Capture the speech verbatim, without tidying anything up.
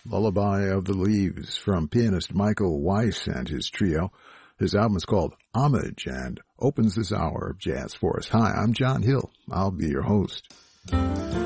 Lullaby of the Leaves from pianist Michael Weiss and his trio. His album is called Homage and opens this hour of jazz for us. Hi, I'm John Hill. I'll be your host.